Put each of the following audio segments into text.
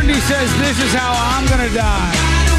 Courtney says, this is how I'm going to die.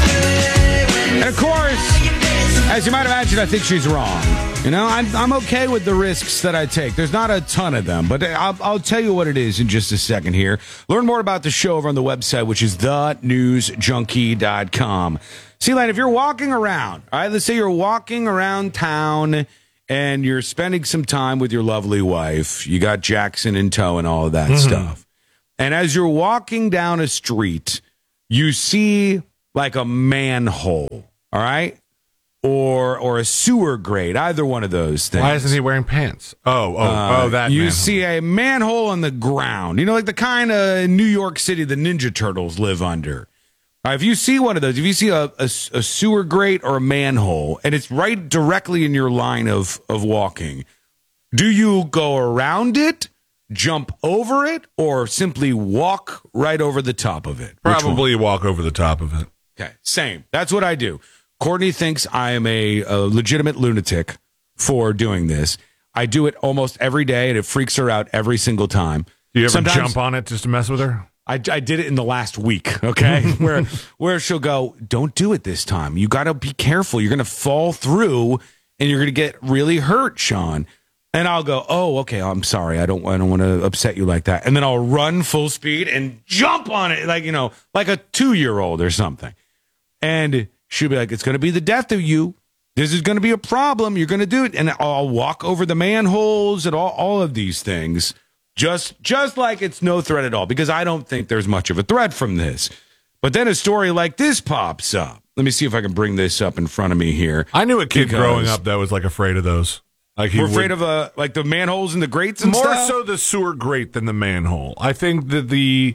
And of course, as you might imagine, I think she's wrong. You know, I'm okay with the risks that I take. There's not a ton of them, but I'll tell you what it is in just a second here. Learn more about the show over on the website, which is thenewsjunkie.com. See, Lane, if you're walking around, all right, let's say you're walking around town and you're spending some time with your lovely wife. You got Jackson in tow and all of that stuff. And as you're walking down a street, you see like a manhole, all right? Or a sewer grate, either one of those things. Why isn't he wearing pants? That you manhole. see a manhole on the ground. You know, like the kind of New York City the Ninja Turtles live under. If you see one of those, if you see a sewer grate or a manhole, and it's right directly in your line of walking, do you go around it, jump over it, or simply walk right over the top of it? Probably walk over the top of it. Okay, same. That's what I do. Courtney thinks I am a legitimate lunatic for doing this. I do it almost every day, and it freaks her out every single time. Do you ever jump on it just to mess with her? I did it in the last week, okay? where she'll go, don't do it this time. You got to be careful. You're going to fall through, and you're going to get really hurt, Sean. And I'll go, oh, okay, I'm sorry. I don't want to upset you like that. And then I'll run full speed and jump on it like a 2-year-old or something. And she'll be like, it's going to be the death of you. This is going to be a problem. You're going to do it. And I'll walk over the manholes and all of these things just like it's no threat at all, because I don't think there's much of a threat from this. But then a story like this pops up. Let me see if I can bring this up in front of me here. I knew a kid growing up that was like afraid of those. Like we're afraid of like the manholes and the grates and more stuff? so the sewer grate than the manhole. I think that the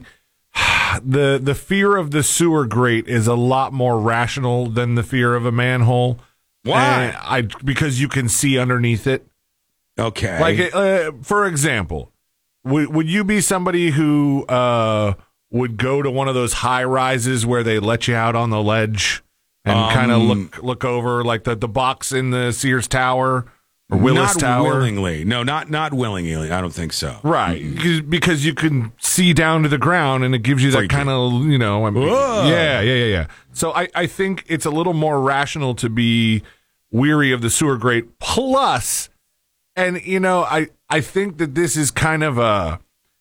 fear of the sewer grate is a lot more rational than the fear of a manhole. Why? Because you can see underneath it. Okay. Like for example, would you be somebody who would go to one of those high rises where they let you out on the ledge and kind of look over, like the box in the Sears Tower? Or Willis Tower? Willingly. No, not willingly. I don't think so. Right. Because you can see down to the ground and it gives you that kind of, yeah. So I think it's a little more rational to be weary of the sewer grate. Plus, and I think that this is kind of a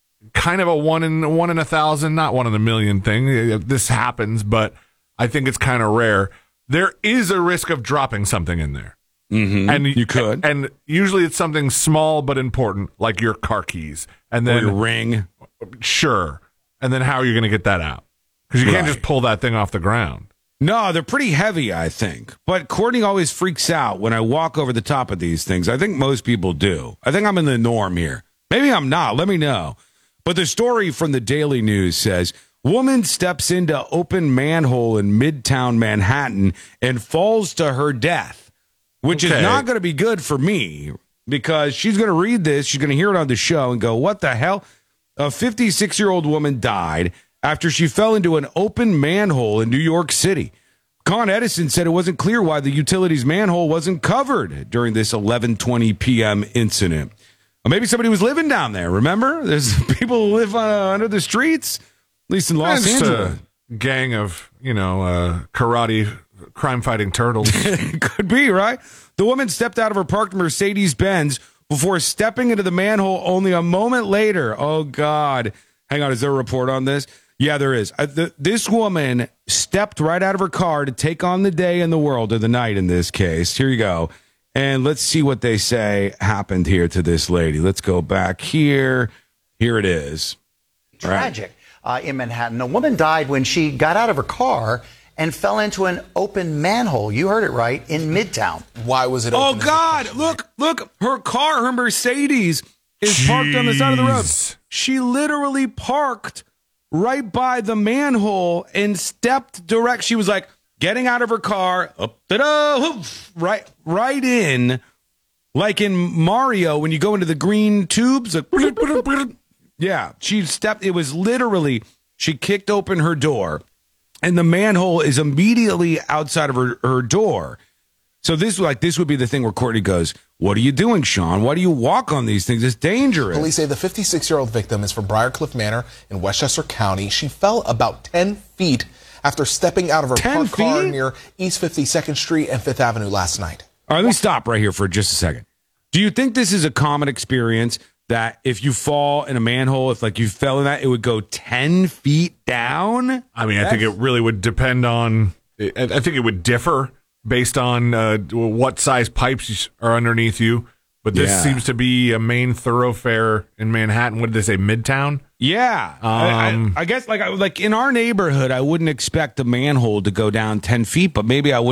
one in 1,000, not 1 in a million thing. This happens, but I think it's kind of rare. There is a risk of dropping something in there. Mm-hmm. And you could, and usually it's something small but important, like your car keys, and then or your ring. Sure, and then how are you going to get that out? Because you can't just pull that thing off the ground. No, they're pretty heavy, I think. But Courtney always freaks out when I walk over the top of these things. I think most people do. I think I'm in the norm here. Maybe I'm not. Let me know. But the story from the Daily News says, woman steps into open manhole in Midtown Manhattan and falls to her death. Which is not going to be good for me, because she's going to read this, she's going to hear it on the show and go, what the hell? A 56-year-old woman died after she fell into an open manhole in New York City. Con Edison said it wasn't clear why the utilities manhole wasn't covered during this 11:20 p.m. incident. Or maybe somebody was living down there, remember? There's people who live under the streets, at least in Los Angeles. A gang of, karate crime-fighting turtles. Could be, right? The woman stepped out of her parked Mercedes-Benz before stepping into the manhole only a moment later. Oh, God. Hang on, is there a report on this? Yeah, there is. This woman stepped right out of her car to take on the day and the world, or the night in this case. Here you go. And let's see what they say happened here to this lady. Let's go back here. Here it is. Tragic. In Manhattan, a woman died when she got out of her car and fell into an open manhole. You heard it right, in Midtown. Why was it open? Oh, God. Look. Her car, her Mercedes, is parked on the side of the road. She literally parked right by the manhole and stepped direct. She was like getting out of her car, right in, like in Mario when you go into the green tubes. Yeah, she stepped. It was literally, she kicked open her door, and the manhole is immediately outside of her door. So this would be the thing where Courtney goes, "What are you doing, Sean? Why do you walk on these things? It's dangerous." Police say the 56-year-old victim is from Briarcliff Manor in Westchester County. She fell about 10 feet after stepping out of her parked car near East 52nd Street and 5th Avenue last night. All right, let me stop right here for just a second. Do you think this is a common experience that if you fall in a manhole, if like you fell in that, it would go 10 feet down? I mean, I think it really would depend on, I think it would differ based on what size pipes are underneath you. But this seems to be a main thoroughfare in Manhattan. What did they say, Midtown? Yeah. I guess like in our neighborhood, I wouldn't expect a manhole to go down 10 feet, but maybe I would.